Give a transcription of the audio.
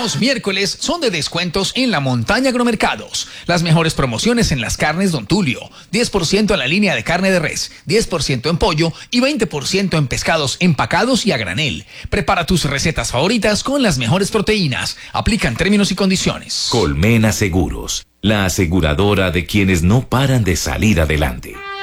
Los miércoles son de descuentos en la Montaña Agromercados. Las mejores promociones en las carnes Don Tulio. 10% en la línea de carne de res, 10% en pollo y 20% en pescados empacados y a granel. Prepara tus recetas favoritas con las mejores proteínas. Aplican términos y condiciones. Colmena Seguros, la aseguradora de quienes no paran de salir adelante.